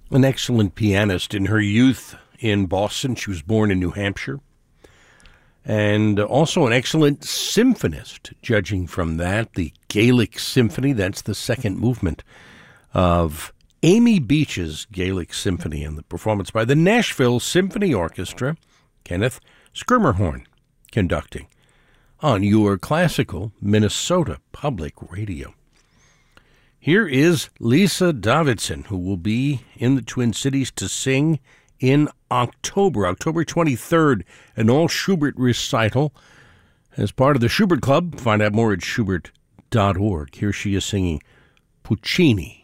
An excellent pianist in her youth in Boston. She was born in New Hampshire. And also an excellent symphonist, judging from that. The Gaelic Symphony, that's the second movement of Amy Beach's Gaelic Symphony, and the performance by the Nashville Symphony Orchestra, Kenneth Schermerhorn conducting on your classical Minnesota Public Radio. Here is Lisa Davidson, who will be in the Twin Cities to sing in October 23rd, an all Schubert recital as part of the Schubert Club. Find out more at schubert.org. Here she is singing Puccini.